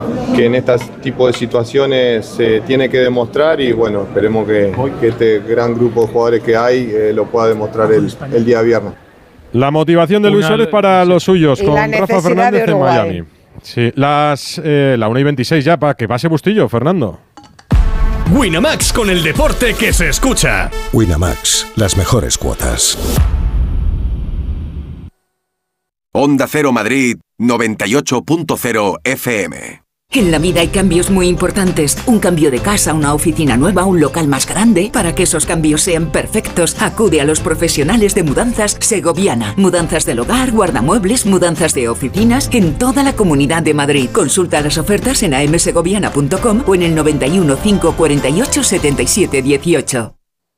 que en este tipo de situaciones se tiene que demostrar y bueno, esperemos que este gran grupo de jugadores que hay lo pueda demostrar el día viernes. La motivación de Luis Suárez para los suyos, con Rafa Fernández en Miami. Sí, la 1:26 ya, para que pase Bustillo, Fernando. Winamax, con el deporte que se escucha. Winamax, las mejores cuotas. Onda Cero Madrid, 98.0 FM. En la vida hay cambios muy importantes. Un cambio de casa, una oficina nueva, un local más grande. Para que esos cambios sean perfectos, acude a los profesionales de Mudanzas Segoviana. Mudanzas del hogar, guardamuebles, mudanzas de oficinas en toda la Comunidad de Madrid. Consulta las ofertas en amsegoviana.com o en el 91 548 77 18.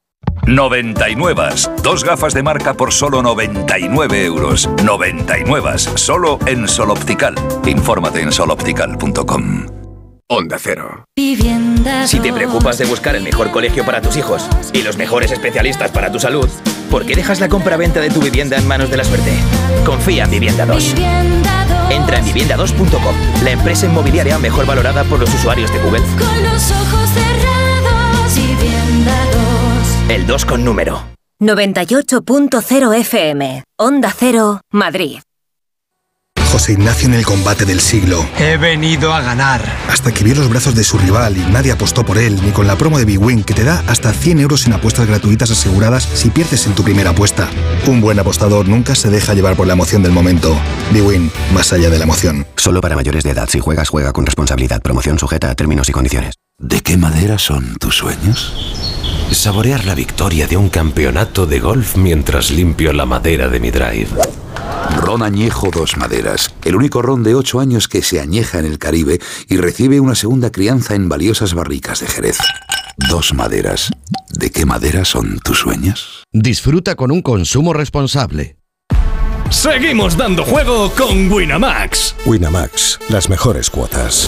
99. Dos gafas de marca por solo 99 euros. 99. Solo en Sol Optical. Infórmate en soloptical.com. Onda Cero. Si te preocupas de buscar el mejor colegio para tus hijos y los mejores especialistas para tu salud, ¿por qué dejas la compra-venta de tu vivienda en manos de la suerte? Confía en Vivienda 2. Entra en vivienda2.com, la empresa inmobiliaria mejor valorada por los usuarios de Google. Con los ojos cerrados, Vivienda 2. El 2 con número. 98.0 FM. Onda Cero, Madrid. José Ignacio en el combate del siglo. He venido a ganar. Hasta que vio los brazos de su rival y nadie apostó por él, ni con la promo de bwin, que te da hasta 100 euros en apuestas gratuitas aseguradas si pierdes en tu primera apuesta. Un buen apostador nunca se deja llevar por la emoción del momento. bwin, más allá de la emoción. Solo para mayores de edad. Si juegas, juega con responsabilidad. Promoción sujeta a términos y condiciones. ¿De qué madera son tus sueños? Saborear la victoria de un campeonato de golf mientras limpio la madera de mi drive. Ron Añejo Dos Maderas, el único ron de 8 años que se añeja en el Caribe y recibe una segunda crianza en valiosas barricas de Jerez. Dos Maderas. ¿De qué madera son tus sueños? Disfruta con un consumo responsable. Seguimos dando juego con Winamax. Winamax, las mejores cuotas.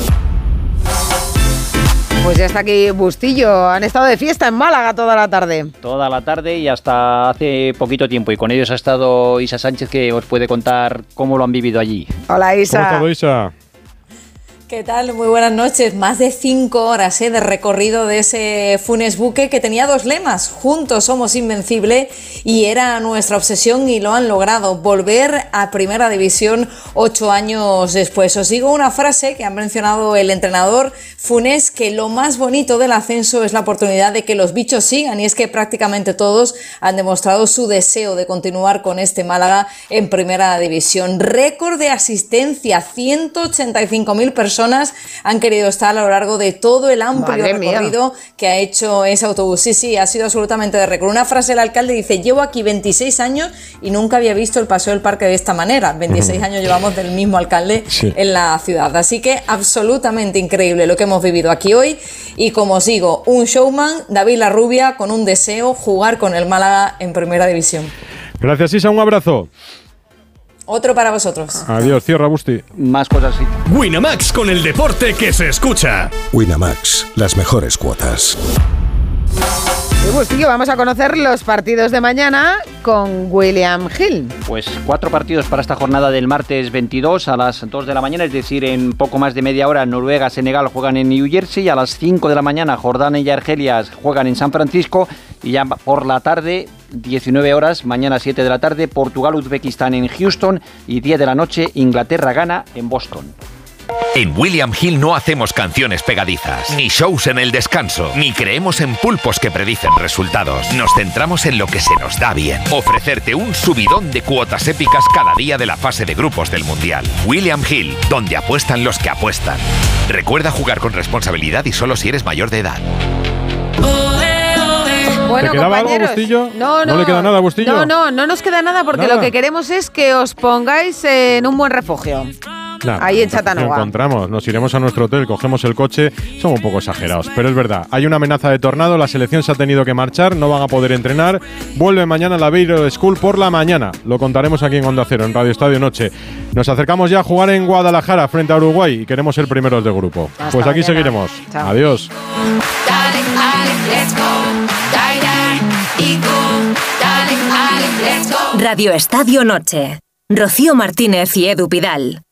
Pues ya está aquí Bustillo. Han estado de fiesta en Málaga toda la tarde. Toda la tarde y hasta hace poquito tiempo. Y con ellos ha estado Isa Sánchez, que os puede contar cómo lo han vivido allí. Hola, Isa. ¿Cómo ha estado, Isa? ¿Qué tal? Muy buenas noches. Más de 5 horas de recorrido de ese Funes buque que tenía 2 lemas. Juntos somos invencibles, y era nuestra obsesión y lo han logrado. Volver a Primera División 8 años después. Os digo una frase que ha mencionado el entrenador Funes, que lo más bonito del ascenso es la oportunidad de que los bichos sigan, y es que prácticamente todos han demostrado su deseo de continuar con este Málaga en Primera División. Récord de asistencia, 185.000 personas han querido estar a lo largo de todo el amplio recorrido que ha hecho ese autobús. Sí, ha sido absolutamente de récord. Una frase del alcalde dice: llevo aquí 26 años y nunca había visto el paseo del parque de esta manera. 26 años llevamos del mismo alcalde en la ciudad. Así que absolutamente increíble lo que hemos vivido aquí hoy. Y como os digo, un showman, David Larrubia, con un deseo: jugar con el Málaga en Primera División. Gracias, Isa, un abrazo. Otro para vosotros. Adiós, cierra, Busti. Más cosas, sí. Winamax, con el deporte que se escucha. Winamax, las mejores cuotas. Y Bustillo, vamos a conocer los partidos de mañana con William Hill. Pues 4 partidos para esta jornada del martes 22 a las 2 de la mañana, es decir, en poco más de media hora. Noruega, Senegal juegan en New Jersey. A las 5 de la mañana, Jordania y Argelia juegan en San Francisco. Y ya por la tarde, 19 horas, mañana 7 de la tarde, Portugal, Uzbekistán en Houston. Y 10 de la noche, Inglaterra, Ghana en Boston. En William Hill no hacemos canciones pegadizas, ni shows en el descanso, ni creemos en pulpos que predicen resultados. Nos centramos en lo que se nos da bien. Ofrecerte un subidón de cuotas épicas cada día de la fase de grupos del Mundial. William Hill, donde apuestan los que apuestan. Recuerda jugar con responsabilidad y solo si eres mayor de edad. Bueno, ¿te quedaba algo, Bustillo? No le queda nada, Bustillo. No nos queda nada, porque nada. Lo que queremos es que os pongáis en un buen refugio. Ahí en Chattanooga. Encontramos, nos iremos a nuestro hotel, cogemos el coche. Somos un poco exagerados, pero es verdad. Hay una amenaza de tornado, la selección se ha tenido que marchar, no van a poder entrenar. Vuelve mañana la Beiro School por la mañana. Lo contaremos aquí en Onda Cero, en Radio Estadio Noche. Nos acercamos ya a jugar en Guadalajara frente a Uruguay y queremos ser primeros de grupo. Hasta pues aquí mañana. Seguiremos. Chao. Adiós. Radio Estadio Noche. Rocío Martínez y Edu Pidal.